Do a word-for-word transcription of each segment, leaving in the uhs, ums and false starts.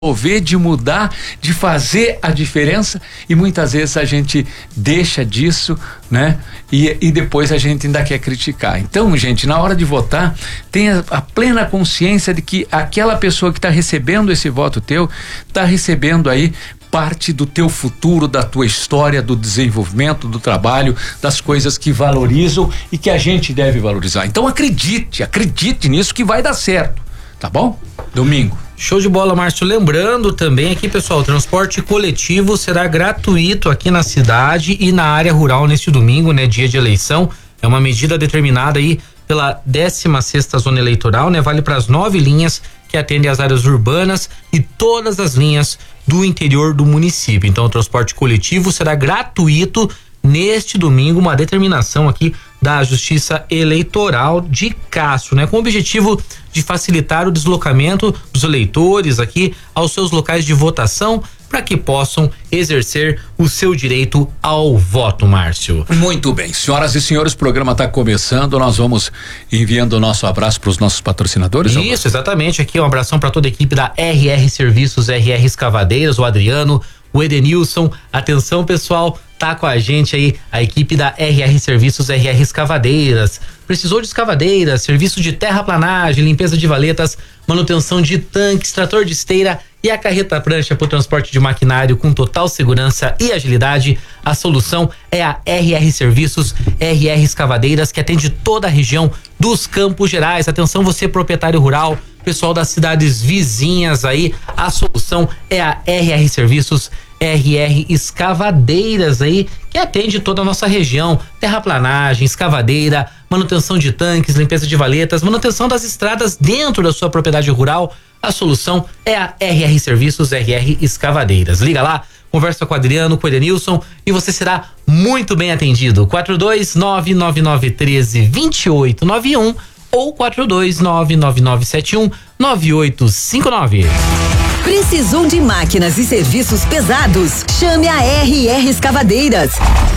mover, de mudar, de fazer a diferença, e muitas vezes a gente deixa disso, né? E, e depois a gente ainda quer criticar. Então, gente, na hora de votar, tenha a plena consciência de que aquela pessoa que está recebendo esse voto teu, está recebendo aí parte do teu futuro, da tua história, do desenvolvimento, do trabalho, das coisas que valorizam e que a gente deve valorizar. Então acredite, acredite nisso que vai dar certo, tá bom? Domingo. Show de bola, Márcio. Lembrando também aqui, pessoal, o transporte coletivo será gratuito aqui na cidade e na área rural neste domingo, né? Dia de eleição. É uma medida determinada aí pela décima sexta zona eleitoral, né? Vale para as nove linhas que atendem as áreas urbanas e todas as linhas do interior do município. Então, o transporte coletivo será gratuito neste domingo, uma determinação aqui da Justiça Eleitoral de Castro, né? Com o objetivo de facilitar o deslocamento dos eleitores aqui aos seus locais de votação para que possam exercer o seu direito ao voto, Márcio. Muito bem, senhoras e senhores, o programa está começando, nós vamos enviando o nosso abraço para os nossos patrocinadores. Isso, Augusto? Exatamente, aqui um abração para toda a equipe da R R Serviços, R R Escavadeiras, o Adriano, o Edenilson. Atenção, pessoal, tá com a gente aí a equipe da R R Serviços, R R Escavadeiras. Precisou de escavadeiras, serviço de terraplanagem, limpeza de valetas, manutenção de tanques, trator de esteira e a carreta prancha para o transporte de maquinário com total segurança e agilidade. A solução é a R R Serviços, R R Escavadeiras, que atende toda a região dos Campos Gerais. Atenção, você proprietário rural, pessoal das cidades vizinhas aí, a solução é a R R Serviços, R R Escavadeiras aí, que atende toda a nossa região. Terraplanagem, escavadeira, manutenção de tanques, limpeza de valetas, manutenção das estradas dentro da sua propriedade rural. A solução é a R R Serviços, R R Escavadeiras. Liga lá, conversa com o Adriano, com o Edenilson e você será muito bem atendido. quatro dois nove nove nove um três dois oito nove um ou quatro dois nove nove nove sete um nove oito cinco nove. Precisou de máquinas e serviços pesados? Chame a R R Escavadeiras.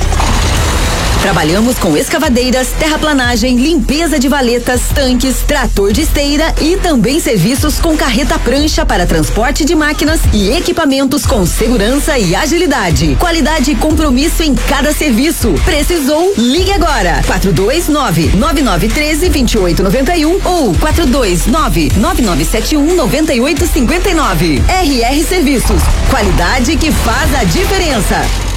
Trabalhamos com escavadeiras, terraplanagem, limpeza de valetas, tanques, trator de esteira e também serviços com carreta prancha para transporte de máquinas e equipamentos com segurança e agilidade. Qualidade e compromisso em cada serviço. Precisou? Ligue agora. quatro dois nove nove nove um três dois oito nove um ou quatro dois nove nove nove sete um nove oito cinco nove. R R Serviços. Qualidade que faz a diferença.